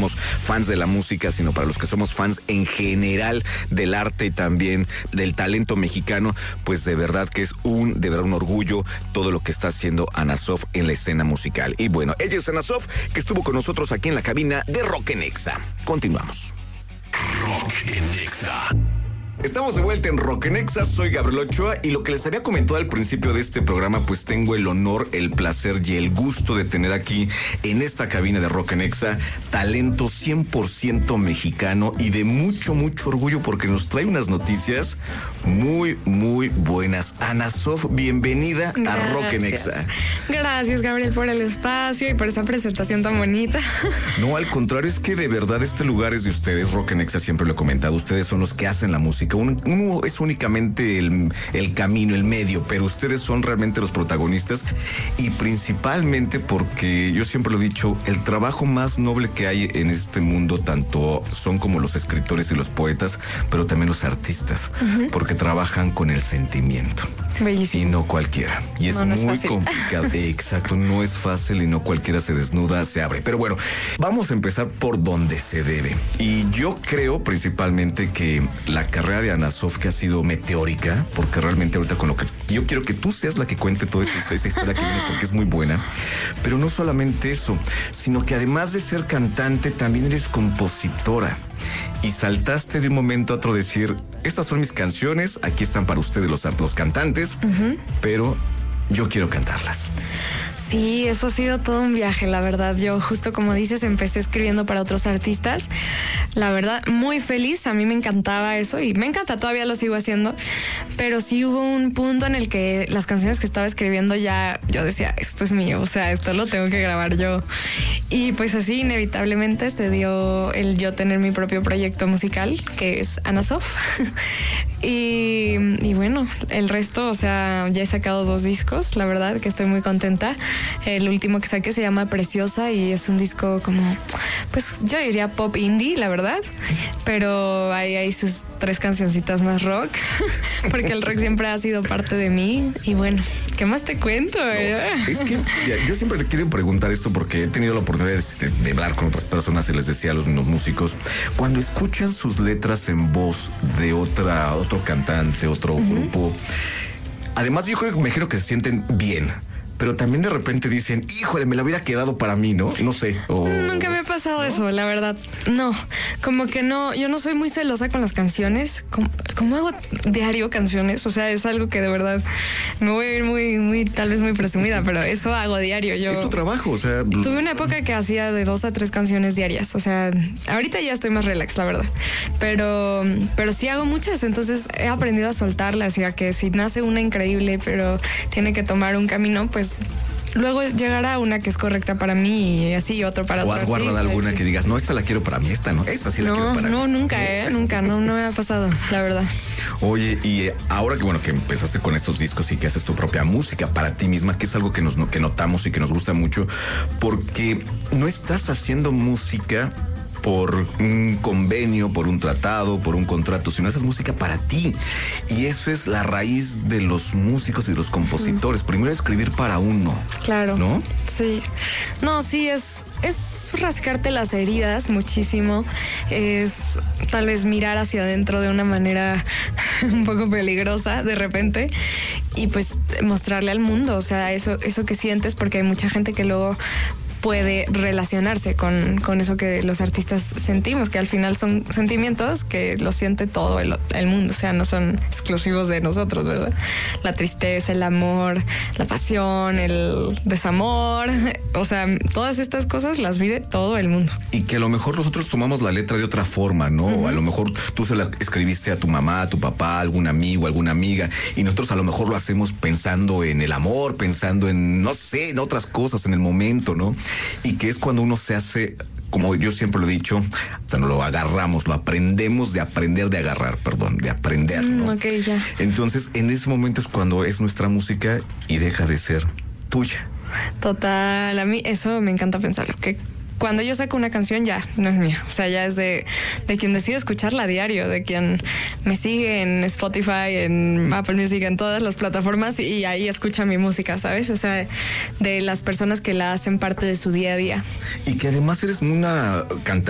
somos fans de la música, sino para los que somos fans en general del arte y también del talento mexicano, pues de verdad que es un orgullo todo lo que está haciendo Ana Sof en la escena musical. Y bueno, ella es Ana Sof, que estuvo con nosotros aquí en la cabina de Rock en Exa. Continuamos. Rock en Exa. Estamos de vuelta en Rock en Exa, soy Gabriel Ochoa y lo que les había comentado al principio de este programa, pues tengo el honor, el placer y el gusto de tener aquí en esta cabina de Rock en Exa talento 100% mexicano y de mucho, mucho orgullo porque nos trae unas noticias muy, muy buenas. Ana Sof, bienvenida a Rock en Exa. Gracias, Gabriel, por el espacio y por esta presentación tan bonita. No, al contrario, es que de verdad este lugar es de ustedes. Rock en Exa, siempre lo he comentado, ustedes son los que hacen la música. Uno es únicamente el camino, el medio, pero ustedes son realmente los protagonistas y principalmente porque yo siempre lo he dicho, el trabajo más noble que hay en este mundo tanto son como los escritores y los poetas, pero también los artistas, porque trabajan con el sentimiento. Bellísimo. Y no cualquiera. Y es muy complicado. Exacto, no es fácil y no cualquiera se desnuda, se abre. Pero bueno, vamos a empezar por donde se debe. Y yo creo principalmente que la carrera de Ana Sof, que ha sido meteórica, porque realmente ahorita con lo que yo quiero que tú seas la que cuente toda esta historia que viene, porque es muy buena. Pero no solamente eso, sino que además de ser cantante, también eres compositora. Y saltaste de un momento a otro decir, estas son mis canciones, aquí están para ustedes los cantantes, pero yo quiero cantarlas. Sí, eso ha sido todo un viaje, la verdad. Yo justo como dices, empecé escribiendo para otros artistas. La verdad, muy feliz. A mí me encantaba eso y me encanta, todavía lo sigo haciendo. Pero sí hubo un punto en el que las canciones que estaba escribiendo ya, yo decía, esto es mío, o sea, esto lo tengo que grabar yo. Y pues así inevitablemente se dio el yo tener mi propio proyecto musical, que es Ana Sof. Y bueno, el resto, o sea, ya he sacado 2 discos, la verdad que estoy muy contenta. El último que saqué se llama Preciosa y es un disco como, pues yo diría pop indie, la verdad, pero hay sus 3 cancioncitas más rock, porque el rock siempre ha sido parte de mí. Y bueno, ¿qué más te cuento? No, es que yo siempre le quiero preguntar esto porque he tenido la oportunidad de hablar con otras personas y les decía a los músicos, cuando escuchan sus letras en voz de otro cantante, otro grupo, además yo creo que me imagino que se sienten bien. Pero también de repente dicen, híjole, me la hubiera quedado para mí, ¿no? No sé. Nunca me ha pasado eso, la verdad. No, como que no, yo no soy muy celosa con las canciones. Como hago diario canciones, o sea, es algo que de verdad me voy a ir muy, tal vez muy presumida, pero eso hago diario. Yo es tu trabajo, o sea. Tuve una época que hacía de 2 a 3 canciones diarias, o sea, ahorita ya estoy más relax, la verdad. Pero sí hago muchas, entonces he aprendido a soltarlas y a que si nace una increíble, pero tiene que tomar un camino, pues luego llegará una que es correcta para mí y así otro para otro. ¿O has guardado alguna que digas, no, esta la quiero para mí, esta no, esta sí la quiero para mí? No, nunca, nunca, no me ha pasado, la verdad. Oye, y ahora que bueno, que empezaste con estos discos y que haces tu propia música para ti misma, que es algo que notamos y que nos gusta mucho, porque no estás haciendo música por un convenio, por un tratado, por un contrato, sino haces música para ti. Y eso es la raíz de los músicos y de los compositores. Primero escribir para uno. Claro. ¿No? Sí. No, sí, es rascarte las heridas muchísimo. Es tal vez mirar hacia adentro de una manera un poco peligrosa de repente y pues mostrarle al mundo, o sea, eso que sientes, porque hay mucha gente que luego puede relacionarse con eso que los artistas sentimos, que al final son sentimientos que lo siente todo el mundo, o sea, no son exclusivos de nosotros, ¿verdad? La tristeza, el amor, la pasión, el desamor, o sea, todas estas cosas las vive todo el mundo. Y que a lo mejor nosotros tomamos la letra de otra forma, ¿no? Uh-huh. A lo mejor tú se la escribiste a tu mamá, a tu papá, a algún amigo, a alguna amiga, y nosotros a lo mejor lo hacemos pensando en el amor, pensando en, no sé, en otras cosas, en el momento, ¿no? Y que es cuando uno se hace, como yo siempre lo he dicho, lo agarramos, lo aprendemos de aprender, de agarrar, perdón, de aprender, ¿no? Ok, ya. Entonces, en ese momento es cuando es nuestra música y deja de ser tuya. Total, a mí eso me encanta pensarlo, que cuando yo saco una canción ya no es mía, o sea, ya es de quien decide escucharla a diario, de quien me sigue en Spotify, en Apple Music, en todas las plataformas y ahí escucha mi música, ¿sabes? O sea, de las personas que la hacen parte de su día a día. Y que además eres una cantante